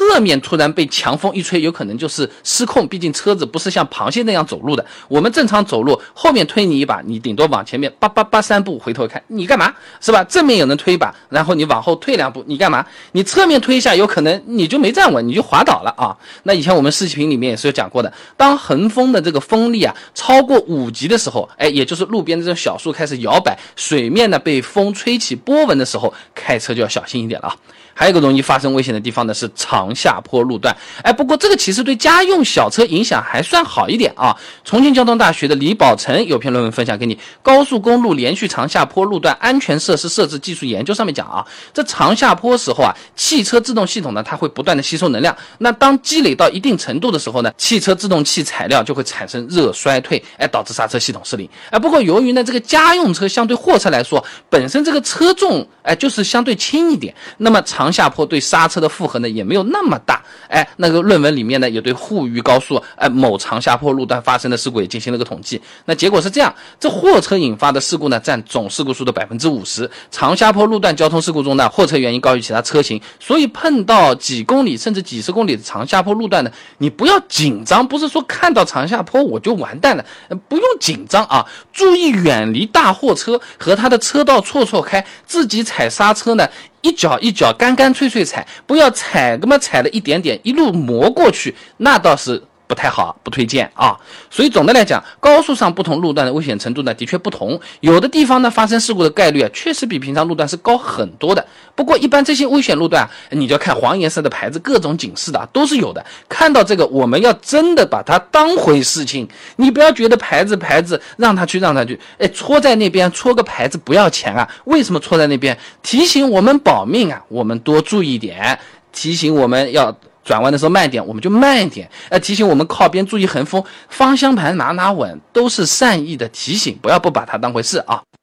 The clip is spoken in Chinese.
侧面突然被强风一吹，有可能就是失控，毕竟车子不是像螃蟹那样走路的，我们正常走路，后面推你一把，你顶多往前面叭叭叭3步，回头看你干嘛，是吧？正面有人推一把，然后你往后退2步，你干嘛？你侧面推一下，有可能你就没站稳，你就滑倒了啊。那以前我们视频里面也是有讲过的，当横风的这个风力啊超过5级的时候，也就是路边的这种小树开始摇摆，水面呢被风吹起波纹的时候，开车就要小心一点了啊。还有一个容易发生危险的地方呢，是长下坡路段。不过这个其实对家用小车影响还算好一点啊。重庆交通大学的李宝成有篇论文分享给你，《高速公路连续长下坡路段安全设施设置技术研究》上面讲啊，这长下坡时候啊，汽车制动系统呢，它会不断的吸收能量。那当积累到一定程度的时候呢，汽车制动器材料就会产生热衰退，导致刹车系统失灵。不过由于呢，这个家用车相对货车来说，本身这个车重就是相对轻一点，那么长下坡对刹车的负荷呢也没有那么大。那个论文里面呢也对沪渝高速某长下坡路段发生的事故也进行了个统计。那结果是这样，这货车引发的事故呢占总事故数的 50%。长下坡路段交通事故中呢，货车原因高于其他车型，所以碰到几公里甚至几十公里的长下坡路段呢，你不要紧张，不是说看到长下坡我就完蛋了，不用紧张啊，注意远离大货车和它的车道错开，自己踩刹车呢一脚一脚干干脆脆踩，不要踩了一点点一路磨过去，那倒是不太好，不推荐啊。所以总的来讲，高速上不同路段的危险程度呢的确不同，有的地方呢发生事故的概率确实比平常路段是高很多的。不过一般这些危险路段你就要看黄颜色的牌子，各种警示的都是有的。看到这个我们要真的把它当回事情，你不要觉得牌子让他去，戳在那边戳个牌子不要钱啊？为什么戳在那边？提醒我们保命啊，我们多注意点，提醒我们要转弯的时候慢点，我们就慢一点。提醒我们靠边注意横风，方向盘拿稳，都是善意的提醒，不要不把它当回事啊。